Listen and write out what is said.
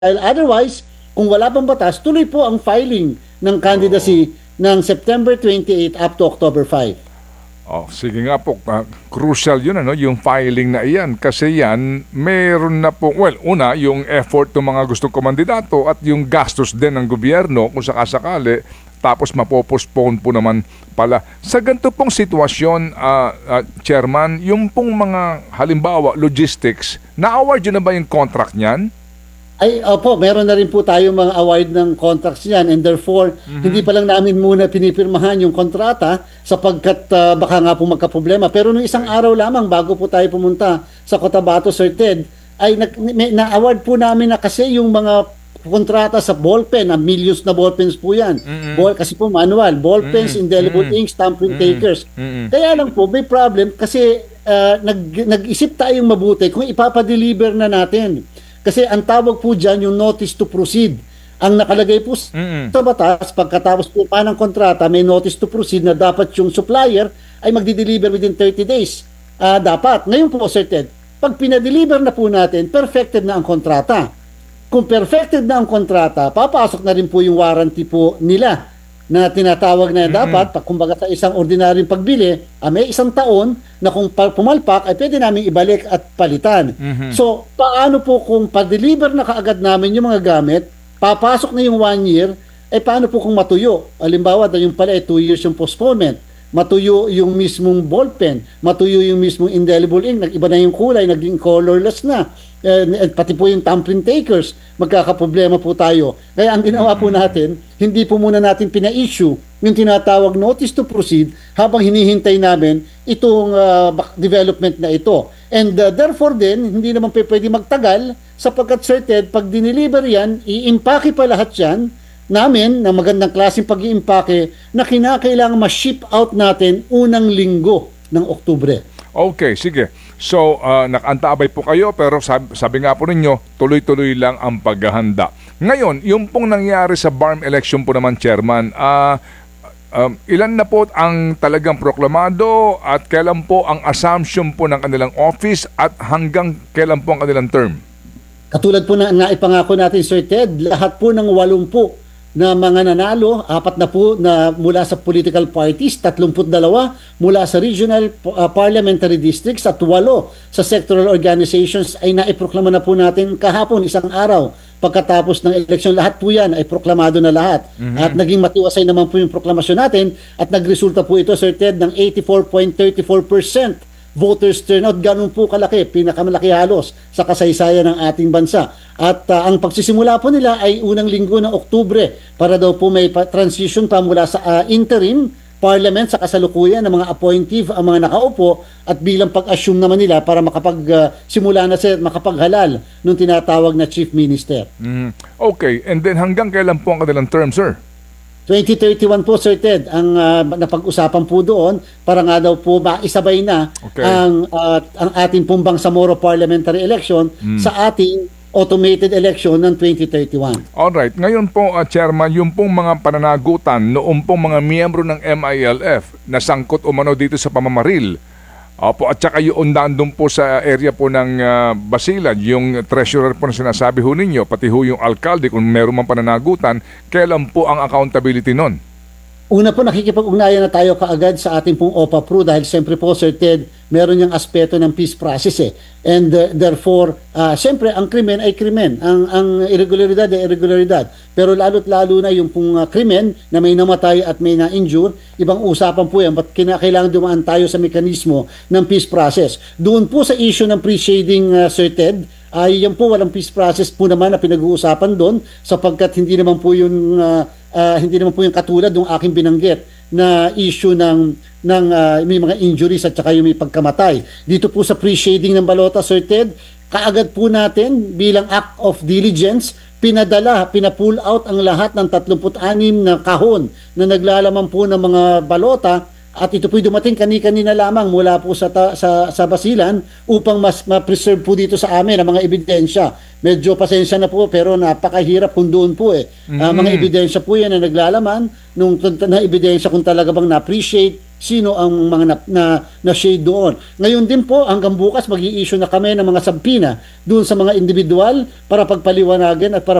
Dahil otherwise, kung wala pang batas, tuloy po ang filing ng candidacy ng September 28 up to October 5. Oh, sige nga po, crucial yun yung filing na iyan kasi yan meron na po, well, una yung effort ng mga gustong kumandidato at yung gastos din ng gobyerno kung sakasakali, tapos mapopospone po naman pala. Sa ganito pong sitwasyon, Chairman, yung pong mga halimbawa logistics, na-award yun na ba yung contract niyan? Ay, opo, meron na rin po tayo mga award ng contracts yan, and therefore, hindi pa lang namin muna pinipirmahan yung kontrata sapagkat baka nga po magkaproblema. Pero nung isang araw lamang bago po tayo pumunta sa Cotabato, Sir Ted, ay na-award po namin na kasi yung mga kontrata sa ballpen, millions na ballpens po yan. Kasi po manual, ballpens, indelible inks, thumbprint takers. Kaya lang po, may problem kasi nag-isip tayong mabuti kung ipapadeliver na natin. Kasi ang tawag po dyan yung notice to proceed. Ang nakalagay po sa batas, pagkatapos po ng kontrata, may notice to proceed na dapat yung supplier ay magdi-deliver within 30 days. Dapat. Ngayon po, Sir Ted, pag pinadeliver na po natin, perfected na ang kontrata. Kung perfected na ang kontrata, papasok na rin po yung warranty po nila na tinatawag na dapat, kumbaga sa isang ordinaryong pagbili, may isang taon na kung pumalpak, ay pwede namin ibalik at palitan. So, paano po kung pa-deliver na kaagad namin yung mga gamit, papasok na yung 1 year, paano po kung matuyo? Halimbawa, yung pala 2 years yung postponement, matuyo yung mismong ballpen, matuyo yung mismong indelible ink, nag-iba na yung kulay, naging colorless na, pati po yung thumbprint takers, magkakaproblema po tayo. Kaya ang ginawa po natin, hindi po muna natin pina-issue yung tinatawag notice to proceed habang hinihintay namin itong development na ito. And therefore din, hindi naman pwede magtagal sapagkat Sir Ted, pag dineliver yan, i-impake pa lahat yan namin na magandang klaseng pag-iimpake na kinakailangan ma-ship out natin unang linggo ng Oktubre. Okay, sige. So, nakaantabay po kayo pero sabi nga po ninyo, tuloy-tuloy lang ang paghahanda. Ngayon, yung pong nangyari sa BARM election po naman, Chairman, ilan na po ang talagang proklamado at kailan po ang assumption po ng kanilang office at hanggang kailan po ang kanilang term? Katulad po na naipangako natin, Sir Ted, lahat po ng 80 na mga nanalo, 4 na po na mula sa political parties, 32 mula sa regional parliamentary districts at 8 sa sectoral organizations ay naiproklama na po natin kahapon, isang araw. Pagkatapos ng eleksyon, lahat po yan ay proklamado na lahat. At naging matiwasay naman po yung proklamasyon natin at nagresulta po ito, Sir Ted, ng 84.34% voters turnout. Ganun po kalaki, pinakamalaki halos sa kasaysayan ng ating bansa. At ang pagsisimula po nila ay unang linggo ng Oktubre para daw po may transition pa mula sa interim parliament sa kasalukuyan ng mga appointive ang mga nakaupo at bilang pag-assume naman nila para makapagsimula na sila makapaghalal nung tinatawag na chief minister. Okay, and then hanggang kailan po ang kanilang term, sir? 2031 po, Sir Ted, ang napag-usapan po doon para nga daw po maisabay na ang ating pong Bangsamoro parliamentary election sa ating automated election ng 2031. Alright, ngayon po, Chairman, yung pong mga pananagutan noong pong mga miyembro ng MILF na sangkot umano dito sa pamamaril, at saka yung nandun po sa area po ng Basilan, yung treasurer po na sinasabi ho ninyo, pati ho yung alkalde kung meron man pananagutan, kailan po ang accountability nun? Una po, nakikipag-ugnayan na tayo kaagad sa ating pong OPA-PRO dahil siyempre po, Sir Ted, meron yung aspeto ng peace process And therefore, siyempre, ang krimen ay krimen. Ang irregularidad ay irregularidad. Pero lalo't-lalo na yung pong krimen na may namatay at may na-injure, ibang usapan po yan. Ba't kailangan dumaan tayo sa mekanismo ng peace process? Doon po sa issue ng pre-shading, Sir Ted, yan po, walang peace process po naman na pinag-uusapan doon sapagkat hindi naman po yung katulad ng aking binanggit na issue ng may mga injuries at saka yung may pagkamatay. Dito po sa pre-shading ng balota, Sir Ted, kaagad po natin bilang act of diligence, pina-pull out ang lahat ng 36 na kahon na naglalaman po ng mga balota at ito po'y dumating kani-kanina lamang mula po sa Basilan upang mas ma-preserve po dito sa amin ang mga ebidensya. Medyo pasensya na po pero napakahirap kung doon po mga ebidensya po yan na naglalaman na ebidensya kung talaga bang na-appreciate sino ang mga na-shade doon. Ngayon din po, hanggang bukas mag-i-issue na kami ng mga sabpina doon sa mga individual para pagpaliwanagin at para